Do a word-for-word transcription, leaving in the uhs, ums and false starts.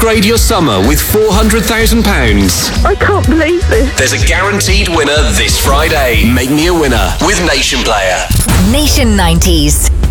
upgrade your summer with four hundred thousand pounds. I can't believe this. There's a guaranteed winner this Friday. Make me a winner with Nation Player. Nation nineties.